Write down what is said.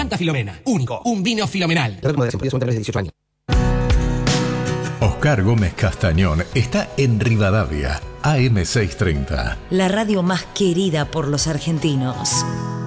Santa Filomena. Único. Un vino filomenal. Oscar Gómez Castañón está en Rivadavia, AM630. La radio más querida por los argentinos.